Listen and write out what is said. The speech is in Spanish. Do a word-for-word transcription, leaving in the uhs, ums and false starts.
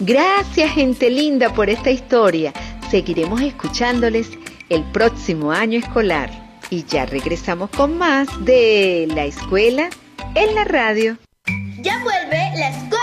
Gracias, gente linda, por esta historia. Seguiremos escuchándoles el próximo año escolar. Y ya regresamos con más de La Escuela en la Radio. Ya vuelve La Escuela